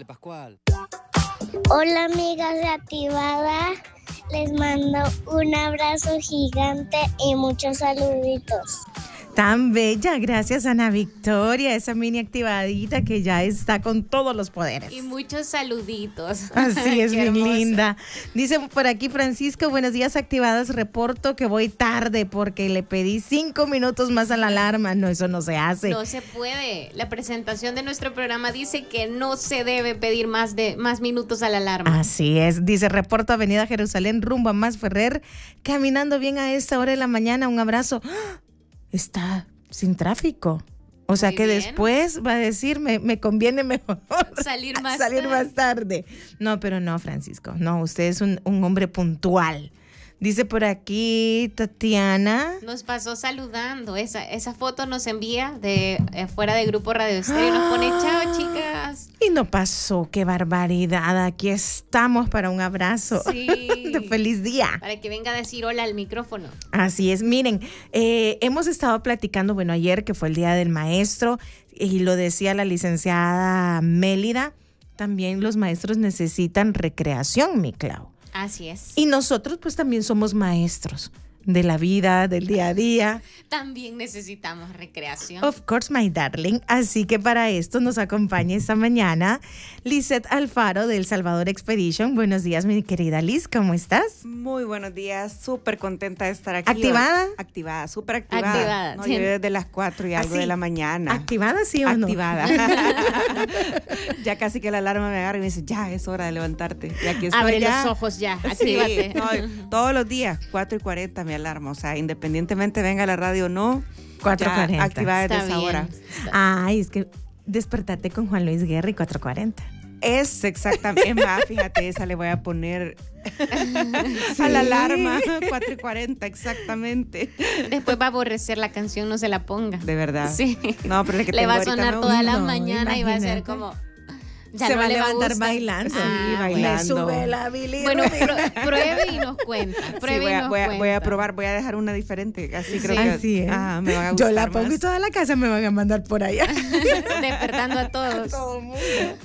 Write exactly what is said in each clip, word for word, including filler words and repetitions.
Dale, Pascual. Hola, amigas de Activada. Les mando un abrazo gigante y muchos saluditos. Tan bella, gracias Ana Victoria, esa mini activadita que ya está con todos los poderes. Y muchos saluditos. Así es, bien hermosa. linda. Dice por aquí Francisco, buenos días Activadas, reporto que voy tarde porque le pedí cinco minutos más a la alarma. No, eso no se hace. No se puede. La presentación de nuestro programa dice que no se debe pedir más de más minutos a la alarma. Así es, dice reporto Avenida Jerusalén, rumbo a Más Ferrer, caminando bien a esta hora de la mañana, un abrazo. ¡Ah! Está sin tráfico. O sea Muy que bien. después va a decir, me, me conviene mejor Salir más salir tarde. más tarde. No, pero no, Francisco. No, usted es un, un hombre puntual. Dice por aquí Tatiana. Nos pasó saludando. Esa, esa foto nos envía de eh, fuera de Grupo Radio Estéreo y nos pone chao, chicas. Y no pasó, qué barbaridad. Aquí estamos para un abrazo. Sí. De feliz día. Para que venga a decir hola al micrófono. Así es, miren, eh, hemos estado platicando, bueno, ayer que fue el Día del Maestro, y lo decía la licenciada Mélida, también los maestros necesitan recreación, mi Clau. Así es. Y nosotros pues también somos maestros de la vida, del día a día. También necesitamos recreación. Of course, my darling. Así que para esto nos acompaña esta mañana Lizeth Alfaro de El Salvador Expedition. Buenos días, mi querida Liz, ¿cómo estás? Muy buenos días, súper contenta de estar aquí. ¿Activada? Hoy. Activada, súper activada. Activada, No, sí. yo desde las cuatro y algo ¿Ah, sí? de la mañana. ¿Activada sí o no? Activada. Ya casi que la alarma me agarra y me dice, ya es hora de levantarte. Y aquí estoy Abre ya. los ojos ya, Sí, actívate. no, todos los días, cuatro y cuarenta mi alarma. O sea, independientemente venga la radio o no, cuatro ya cuarenta. activada desde Está esa bien. hora. Ay, es que despertate con Juan Luis Guerra y cuatro cuarenta. Es exactamente, es más, fíjate, esa le voy a poner a la alarma, cuatro y cuarenta, exactamente. Después va a aborrecer la canción, no se la ponga. De verdad. Sí. No, pero es que le tengo va a ahorita sonar me toda la No, mañana y va a ser imagínate. como... ya Se no va a le levantar gustar. bailando. Ah, Sí, bailando. Le sube la bilirrubina. Bueno, pro- pruebe y nos cuenta. Sí, Pruebe voy, y a, nos voy, a, cuenta. voy a probar, voy a dejar una diferente. Así creo Sí. que Así es. ajá, me van a Yo gustar la pongo más. y toda la casa me van a mandar por allá. Despertando a todos. Todo el mundo.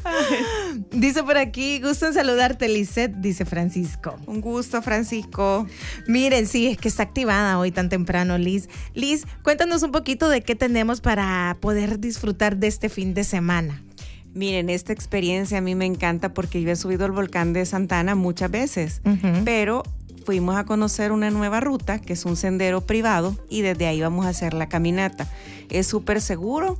Dice por aquí, gusto en saludarte, Lisette, dice Francisco. Un gusto, Francisco. Miren, sí, es que está activada hoy tan temprano, Liz. Liz, cuéntanos un poquito de qué tenemos para poder disfrutar de este fin de semana. Miren, esta experiencia a mí me encanta porque yo he subido al volcán de Santana muchas veces, Ujú. pero fuimos a conocer una nueva ruta que es un sendero privado y desde ahí vamos a hacer la caminata. Es súper seguro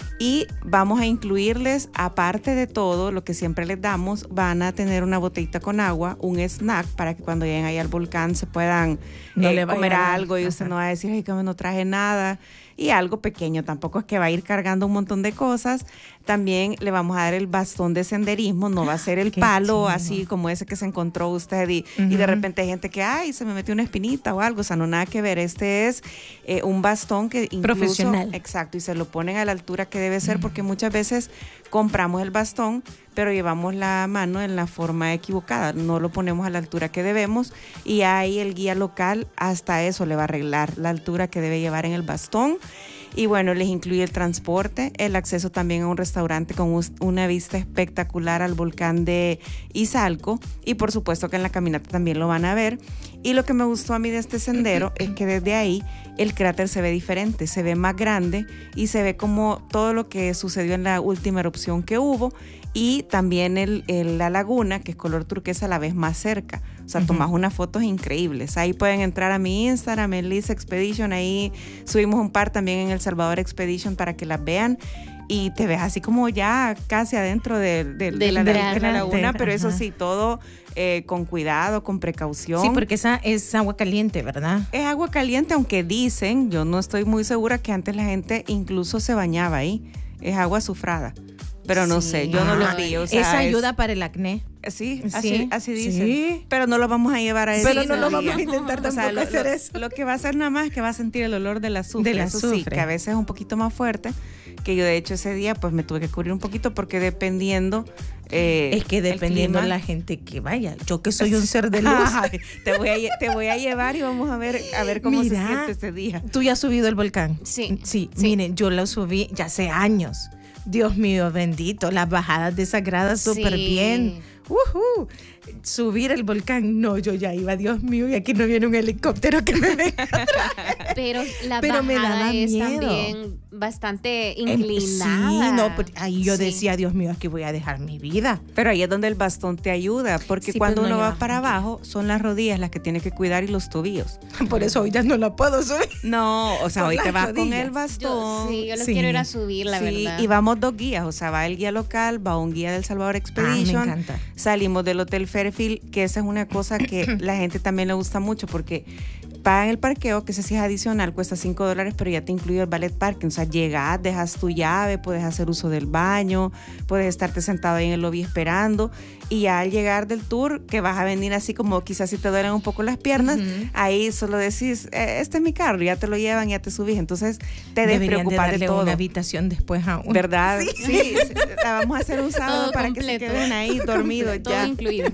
y vamos a incluirles, aparte de todo lo que siempre les damos, van a tener una botellita con agua, un snack para que cuando lleguen ahí al volcán se puedan No eh, le vaya comer a dar. algo y usted Ajá. no va a decir, ay, que no traje nada. Y algo pequeño, tampoco es que va a ir cargando un montón de cosas. También le vamos a dar el bastón de senderismo, no va a ser el Qué palo chido. así como ese que se encontró usted y, y de Ujú. repente hay gente que, ay, se me metió una espinita o algo, o sea, no nada que ver. Este es eh, un bastón que incluso, Profesional. exacto, y se lo ponen a la altura que debe ser porque muchas veces compramos el bastón, pero llevamos la mano en la forma equivocada, no lo ponemos a la altura que debemos y ahí el guía local hasta eso le va a arreglar la altura que debe llevar en el bastón. Y bueno, les incluye el transporte, el acceso también a un restaurante con us- una vista espectacular al volcán de Izalco y por supuesto que en la caminata también lo van a ver. Y lo que me gustó a mí de este sendero es que desde ahí el cráter se ve diferente, se ve más grande y se ve como todo lo que sucedió en la última erupción que hubo y también el, el- la laguna, que es color turquesa, la ves más cerca. O sea, Ujú. tomas unas fotos increíbles. Ahí pueden entrar a mi Instagram, en Liz Expedition. Ahí subimos un par también en El Salvador Expedition para que las vean. Y te ves así como ya casi adentro de, de- de Del la, de la cráter, laguna, pero eso ajá. sí, todo eh, con cuidado, con precaución. Sí, porque esa es agua caliente, ¿verdad? Es agua caliente, aunque dicen, yo no estoy muy segura que antes la gente incluso se bañaba ahí. Es agua azufrada. Pero no Sí. sé, yo no lo Ah, vi. O sea, esa es- ayuda para el acné. Sí, Sí, así, así sí. dicen. Pero no lo vamos a llevar a eso. Pero Sí, no no, lo no. vamos a intentar O tampoco sea, lo, hacer lo- eso. lo que va a hacer nada más es que va a sentir el olor del azufre. Del Eso sí, azufre. que a veces es un poquito más fuerte. Que yo de hecho ese día pues me tuve que cubrir un poquito porque dependiendo... eh, Es que el dependiendo de clima- la gente que vaya. Yo que soy un ser de luz. Ay, te, voy a, lle- te voy a llevar y vamos a ver, a ver cómo Mira. se siente ese día. ¿Tú ya has subido el volcán? Sí, Sí, sí. miren, yo lo subí ya hace años. Dios mío, bendito. Las bajadas de esas gradas súper Sí. bien. Uh-huh. Subir el volcán, no, yo ya iba, Dios mío, y aquí no viene un helicóptero que me venga. Pero la Pero me bajada daba es miedo. también bastante Em, inclinada. Sí, no, pues, ahí yo Sí. decía, Dios mío, aquí voy a dejar mi vida. Pero ahí es donde el bastón te ayuda, porque Sí, cuando pues, no uno va lleva para mucho. abajo, son las rodillas las que tiene que cuidar y los tobillos. Por eso hoy ya no la puedo subir. No, o sea, Por hoy te las vas con rodillas. el Yo, bastón. sí, yo lo Sí. quiero ir a subir, la Sí, verdad. y vamos dos guías, o sea, va el guía local, va un guía del Salvador Expedition. Ah, me encanta. Salimos del Hotel Fairfield, que esa es una cosa que la gente también le gusta mucho porque pagan el parqueo, que ese sí es adicional, cuesta cinco dólares, pero ya te incluye el ballet parking. O sea, llegas, dejas tu llave, puedes hacer uso del baño, puedes estarte sentado ahí en el lobby esperando. Y ya al llegar del tour, que vas a venir así como quizás si te duelen un poco las piernas, Ujú. ahí solo decís, eh, este es mi carro, ya te lo llevan, ya te subís. Entonces te Deberían de despreocupas de, darle todo. una habitación después a uno. ¿Verdad? Sí, sí, la vamos a hacer un sábado Todo para completo. que se queden ahí dormidos Todo ya. incluido.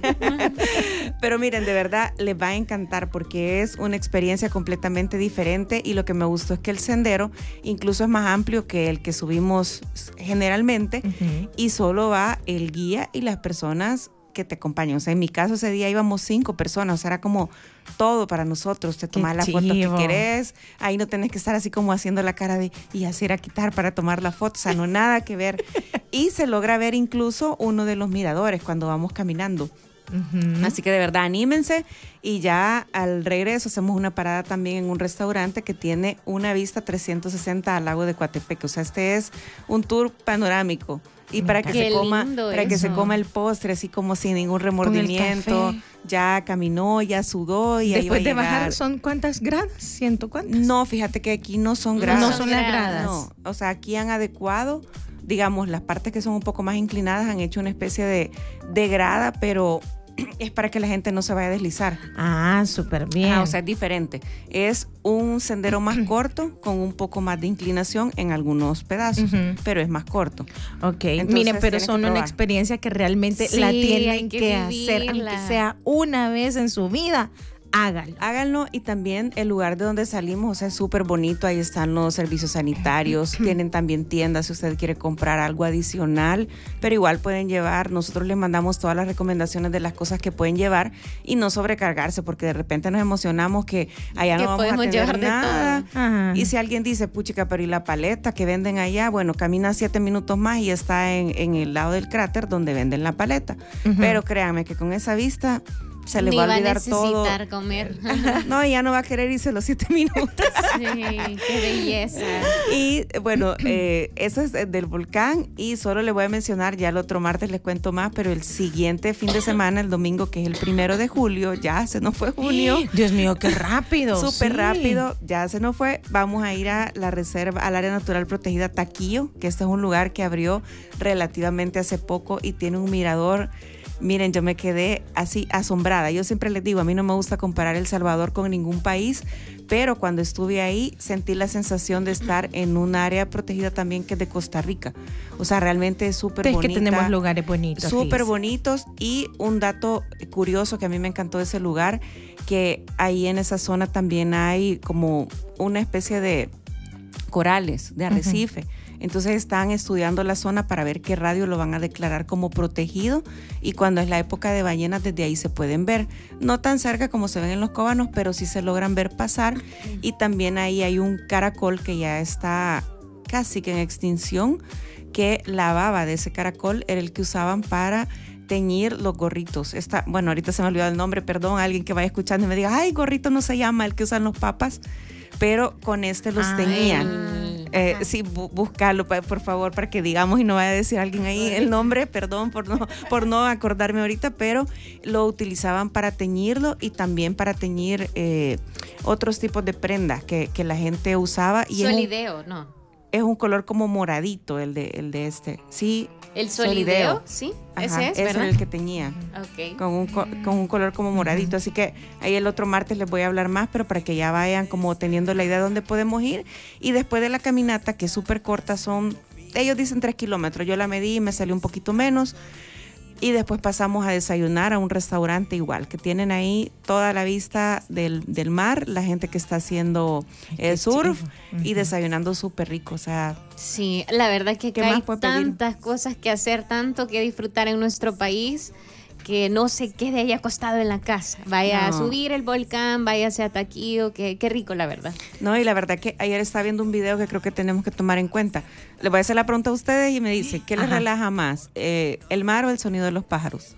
Pero miren, de verdad les va a encantar porque es una experiencia completamente diferente y lo que me gustó es que el sendero incluso es más amplio que el que subimos generalmente Ujú. y solo va el guía y las personas que te acompañan. O sea, en mi caso ese día íbamos cinco personas, o sea, era como todo para nosotros. Te tomas la foto que chivo. querés, ahí no tenés que estar así como haciendo la cara de y hacer a quitar para tomar la foto, o sea, no nada que ver. Y se logra ver incluso uno de los miradores cuando vamos caminando. Ujú. Así que de verdad anímense y ya al regreso hacemos una parada también en un restaurante que tiene una vista trescientos sesenta al lago de Coatepeque. O sea, este es un tour panorámico y Me para que encanta. se Qué coma, lindo para que se eso. coma el postre así como sin ningún remordimiento. café. Ya caminó, ya sudó y Después ahí de va a llegar. bajar, ¿son cuántas gradas? ¿Ciento cuántas? No, fíjate que aquí no son No gradas. No son las gradas. No, o sea, aquí han adecuado, digamos, las partes que son un poco más inclinadas han hecho una especie de, de grada, pero es para que la gente no se vaya a deslizar. Ah, súper bien. Ah, o sea, es diferente. Es un sendero más corto con un poco más de inclinación en algunos pedazos, Ujú. pero es más corto. Ok, Entonces, miren, pero tienen que son una probar. experiencia que realmente Sí, la hay tienen que que, hacer, aunque vivirla. sea una vez en su vida, háganlo. Háganlo y también el lugar de donde salimos, o sea, es súper bonito. Ahí están los servicios sanitarios, tienen también tiendas si usted quiere comprar algo adicional, pero igual pueden llevar. Nosotros les mandamos todas las recomendaciones de las cosas que pueden llevar y no sobrecargarse, porque de repente nos emocionamos que allá Que no vamos a podemos tener llevar de nada. Ajá. Y si alguien dice, puchica, pero ¿y la paleta que venden allá? Bueno, camina siete minutos más y está en, en el lado del cráter donde venden la paleta. Ujú. Pero créanme que con esa vista se le Ni va a va a olvidar todo. necesitar comer. No, ya no va a querer irse los siete minutos. Sí, qué belleza. Y bueno, eh, eso es del volcán y solo le voy a mencionar, ya el otro martes les cuento más, pero el siguiente fin de semana, el domingo, que es el primero de julio, ya se nos fue junio. Dios mío, qué rápido. Súper sí. rápido, ya se nos fue. Vamos a ir a la reserva, al área natural protegida Taquillo, que este es un lugar que abrió relativamente hace poco y tiene un mirador. Miren, yo me quedé así asombrada. Yo siempre les digo, a mí no me gusta comparar El Salvador con ningún país, pero cuando estuve ahí sentí la sensación de estar en un área protegida también que es de Costa Rica. O sea, realmente es súper Es bonita. que tenemos lugares bonitos. Súper Liz. bonitos. Y un dato curioso que a mí me encantó de ese lugar, que ahí en esa zona también hay como una especie de corales, de arrecife. Entonces están estudiando la zona para ver qué radio lo van a declarar como protegido y cuando es la época de ballenas desde ahí se pueden ver. No tan cerca como se ven en los cóbanos, pero sí se logran ver pasar y también ahí hay un caracol que ya está casi que en extinción, que la baba de ese caracol era el que usaban para teñir los gorritos. Esta, bueno, ahorita se me olvidó el nombre, perdón, alguien que vaya escuchando y me diga, ay, gorrito no se llama el que usan los papas, pero con este los Ah, teñían. el- Eh, Ajá. sí, bu- búscalo pa- por favor para que digamos y no vaya a decir alguien ahí el nombre, perdón por no, por no acordarme ahorita, pero lo utilizaban para teñirlo y también para teñir eh, otros tipos de prendas que, que la gente usaba y es un, Solideo, no. es un color como moradito el de, el de este, sí. El Solideo. solideo, sí, Ajá, ese es, ese ¿verdad? era el que teñía. Ok. Con un, co- con un color como moradito, así que ahí el otro martes les voy a hablar más, pero para que ya vayan como teniendo la idea de dónde podemos ir. Y después de la caminata, que es súper corta, son, ellos dicen tres kilómetros, yo la medí y me salió un poquito menos. Y después pasamos a desayunar a un restaurante igual, que tienen ahí toda la vista del, del mar, la gente que está haciendo eh, surf uh-huh. y desayunando súper rico. O sea, sí, la verdad es que ¿qué hay más puede tantas pedir? cosas que hacer, tanto que disfrutar en nuestro país, que no se quede ahí acostado en la casa. Vaya no. a subir el volcán, váyase a Taquillo, que qué rico, la verdad. No, y la verdad que ayer estaba viendo un video que creo que tenemos que tomar en cuenta. Le voy a hacer la pregunta a ustedes y me dice, ¿qué les Ajá. relaja más? Eh, ¿El mar o el sonido de los pájaros?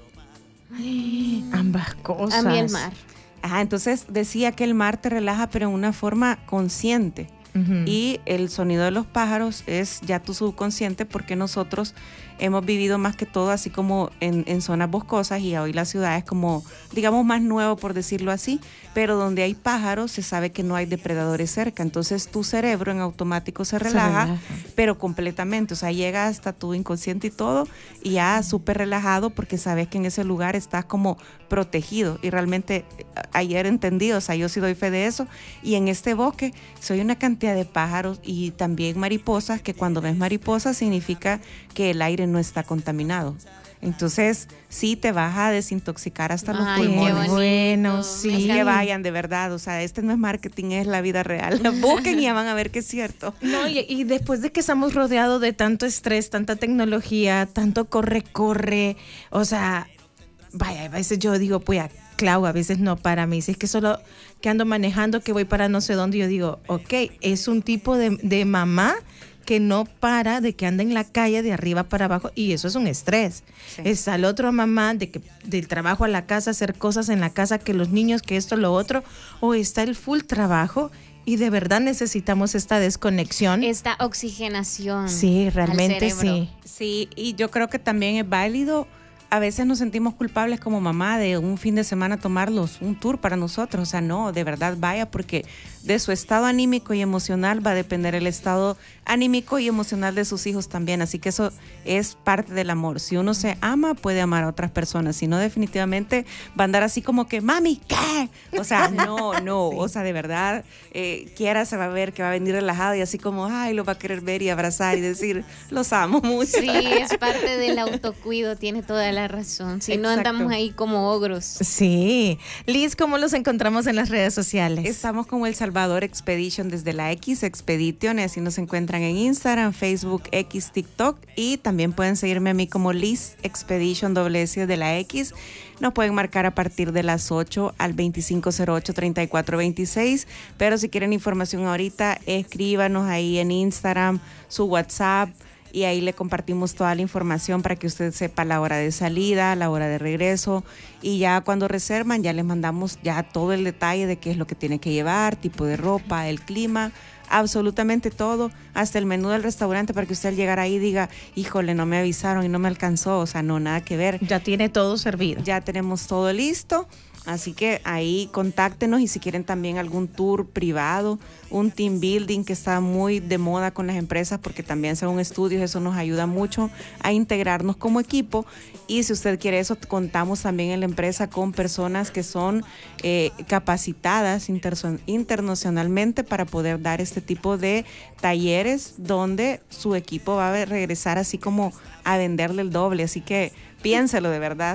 Ay, ambas cosas. A mí el mar. Ajá, entonces decía que el mar te relaja, pero en una forma consciente. Uh-huh. Y el sonido de los pájaros es ya tu subconsciente, porque nosotros hemos vivido más que todo así como en, en zonas boscosas, y hoy la ciudad es como, digamos, más nuevo, por decirlo así, pero donde hay pájaros se sabe que no hay depredadores cerca, entonces tu cerebro en automático se relaja, se relaja. pero completamente, o sea, llega hasta tu inconsciente y todo, y ya súper relajado, porque sabes que en ese lugar estás como protegido, y realmente ayer entendí, o sea, yo sí doy fe de eso, y en este bosque soy una cantidad de pájaros y también mariposas, que cuando ves mariposas significa que el aire no está contaminado. Entonces, sí te vas a desintoxicar hasta los Ay, pulmones. Qué bueno, sí. Que vayan, de verdad. O sea, este no es marketing, es la vida real. Busquen y ya van a ver que es cierto. No, y, y después de que estamos rodeados de tanto estrés, tanta tecnología, tanto corre, corre, o sea, vaya, a veces yo digo, pues, Clau, a veces no para mí. Si es que solo que ando manejando, que voy para no sé dónde, yo digo, ok, es un tipo de, de mamá que no para, de que anda en la calle de arriba para abajo, y eso es un estrés. Sí. Está el otro mamá de que del trabajo a la casa, hacer cosas en la casa, que los niños, que esto, lo otro, o está el full trabajo, y de verdad necesitamos esta desconexión. Esta oxigenación. Sí, realmente sí. Sí, y yo creo que también es válido. A veces nos sentimos culpables como mamá de un fin de semana tomarlos un tour para nosotros. O sea, no, de verdad vaya, porque de su estado anímico y emocional va a depender el estado anímico y emocional de sus hijos también. Así que eso es parte del amor. Si uno se ama, puede amar a otras personas. Si no, definitivamente va a andar así como que, mami, ¿qué? O sea, no, no. Sí. O sea, de verdad, eh, Kiara se va a ver que va a venir relajado y así como, ay, lo va a querer ver y abrazar y decir, los amo mucho. Sí, es parte del autocuido, tiene toda la razón. Si Exacto. no, andamos ahí como ogros. Sí. Liz, ¿cómo los encontramos en las redes sociales? Estamos como El Salvador Expedition desde la X, Expedition, y así nos encuentran en Instagram, Facebook, X, TikTok, y también pueden seguirme a mí como Liz Expedition doble S de la X. Nos pueden marcar a partir de las ocho al veinticinco cero ocho, treinta y cuatro veintiséis, pero si quieren información ahorita, escríbanos ahí en Instagram, su WhatsApp, y ahí le compartimos toda la información para que usted sepa la hora de salida, la hora de regreso, y ya cuando reservan ya les mandamos ya todo el detalle de qué es lo que tiene que llevar, tipo de ropa, el clima, absolutamente todo, hasta el menú del restaurante, para que usted al llegar ahí diga, híjole, no me avisaron y no me alcanzó, o sea, no, nada que ver. Ya tiene todo servido. Ya tenemos todo listo. Así que ahí contáctenos, y si quieren también algún tour privado, un team building que está muy de moda con las empresas, porque también según estudios eso nos ayuda mucho a integrarnos como equipo. Y si usted quiere eso, contamos también en la empresa con personas que son eh, capacitadas interso- internacionalmente para poder dar este tipo de talleres donde su equipo va a regresar así como a venderle el doble. Así que piénselo de verdad.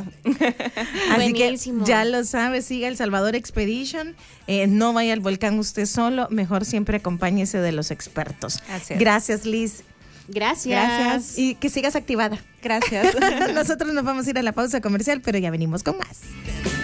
Así que ya lo sabe, siga El Salvador Expedition, eh, no vaya al volcán usted solo, mejor siempre acompáñese de los expertos. Gracias, Liz. Gracias. Gracias. Y que sigas activada. Gracias. Nosotros nos vamos a ir a la pausa comercial, pero ya venimos con más.